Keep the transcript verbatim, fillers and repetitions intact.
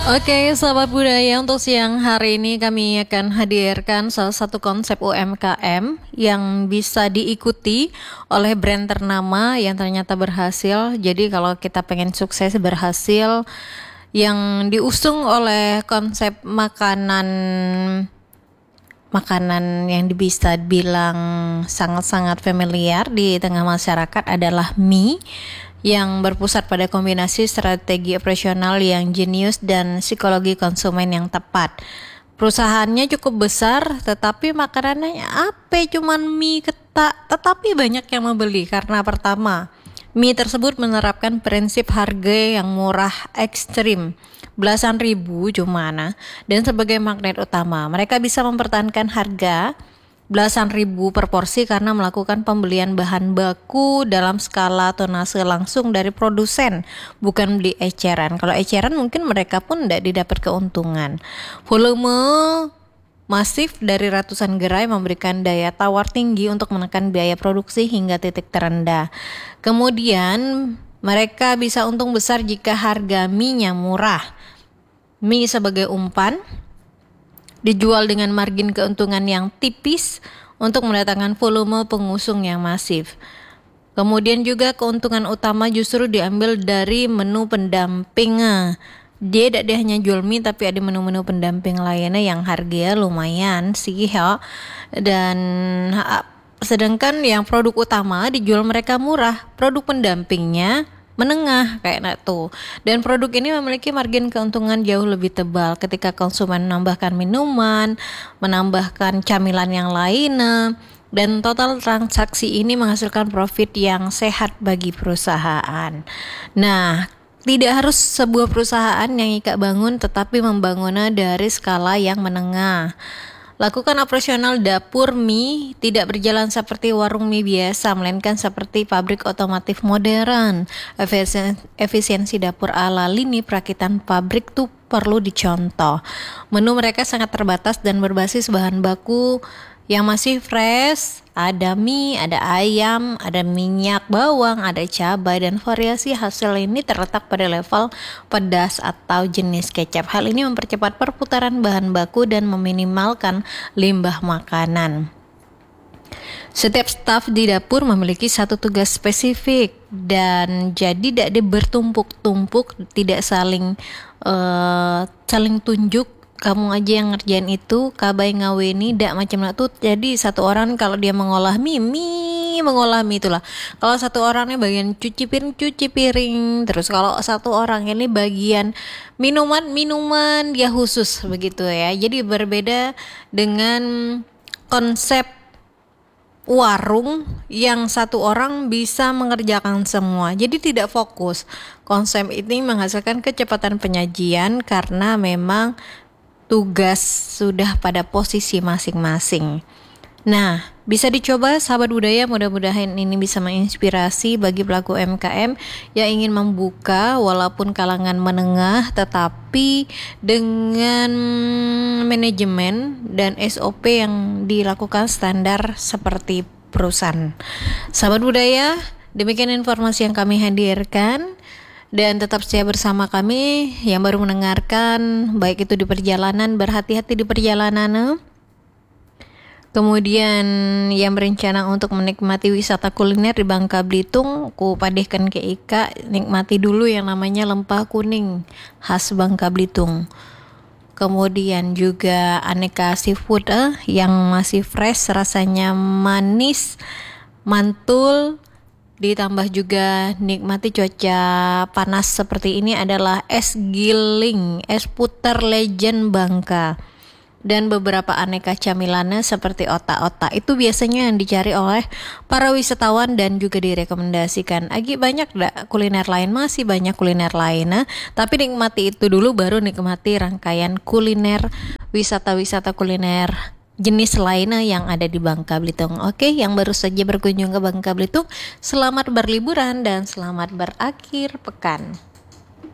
Oke, sahabat budaya, untuk siang hari ini kami akan hadirkan salah satu konsep U M K M yang bisa diikuti oleh brand ternama yang ternyata berhasil. Jadi kalau kita pengen sukses berhasil, yang diusung oleh konsep makanan makanan yang bisa dibilang sangat-sangat familiar di tengah masyarakat adalah mie, yang berpusat pada kombinasi strategi operasional yang jenius dan psikologi konsumen yang tepat. Perusahaannya cukup besar, tetapi makanannya apa? Cuman mie ketak, tetapi banyak yang membeli karena pertama, mie tersebut menerapkan prinsip harga yang murah ekstrim, belasan ribu cuman, dan sebagai magnet utama, mereka bisa mempertahankan harga belasan ribu per porsi karena melakukan pembelian bahan baku dalam skala tonase langsung dari produsen, bukan beli eceran. Kalau eceran mungkin mereka pun tidak didapat keuntungan. Volume masif dari ratusan gerai memberikan daya tawar tinggi untuk menekan biaya produksi hingga titik terendah. Kemudian mereka bisa untung besar jika harga mie-nya murah. Mie sebagai umpan dijual dengan margin keuntungan yang tipis untuk mendatangkan volume pengusung yang masif. Kemudian juga keuntungan utama justru diambil dari menu pendamping. Dia tidak hanya jual mie, tapi ada menu-menu pendamping lainnya yang harganya lumayan sih ya. Dan sedangkan yang produk utama dijual mereka murah, produk pendampingnya menengah kayak nak tuh. Dan produk ini memiliki margin keuntungan jauh lebih tebal ketika konsumen menambahkan minuman, menambahkan camilan yang lain, dan total transaksi ini menghasilkan profit yang sehat bagi perusahaan. Nah, tidak harus sebuah perusahaan yang Ika bangun, tetapi membangunnya dari skala yang menengah. Lakukan operasional dapur mie tidak berjalan seperti warung mie biasa, melainkan seperti pabrik otomotif modern. Efisien, efisiensi dapur ala lini perakitan pabrik tuh perlu dicontoh. Menu mereka sangat terbatas dan berbasis bahan baku yang masih fresh. Ada mie, ada ayam, ada minyak bawang, ada cabai, dan variasi hasil ini terletak pada level pedas atau jenis kecap. Hal ini mempercepat perputaran bahan baku dan meminimalkan limbah makanan. Setiap staf di dapur memiliki satu tugas spesifik dan jadi tidak bertumpuk-tumpuk, tidak saling uh, saling tunjuk. Kamu aja yang ngerjain itu, kabai ngaweni, dak macam itu. Jadi satu orang kalau dia mengolah mie, mie mengolah mie itulah. Kalau satu orangnya bagian cuci piring, cuci piring. Terus kalau satu orang ini bagian minuman, minuman dia khusus begitu ya. Jadi berbeda dengan konsep warung yang satu orang bisa mengerjakan semua. Jadi tidak fokus. Konsep ini menghasilkan kecepatan penyajian karena memang tugas sudah pada posisi masing-masing. Nah, bisa dicoba sahabat budaya, mudah-mudahan ini bisa menginspirasi bagi pelaku U M K M yang ingin membuka walaupun kalangan menengah, tetapi dengan manajemen dan S O P yang dilakukan standar seperti perusahaan. Sahabat budaya, demikian informasi yang kami hadirkan. Dan tetap setia bersama kami yang baru mendengarkan, baik itu di perjalanan, berhati-hati di perjalanan. Kemudian yang berencana untuk menikmati wisata kuliner di Bangka Belitung, ku padehkan ke Ika, nikmati dulu yang namanya lempah kuning khas Bangka Belitung. Kemudian juga aneka seafood eh, yang masih fresh, rasanya manis, mantul. Ditambah juga nikmati cuaca panas seperti ini adalah es giling, es puter legend Bangka. Dan beberapa aneka camilannya seperti otak-otak itu biasanya yang dicari oleh para wisatawan dan juga direkomendasikan. Agi banyak dak kuliner lain, masih banyak kuliner lainnya, tapi nikmati itu dulu baru nikmati rangkaian kuliner, wisata-wisata kuliner jenis lainnya yang ada di Bangka Belitung. Oke, yang baru saja berkunjung ke Bangka Belitung, selamat berliburan dan selamat berakhir pekan.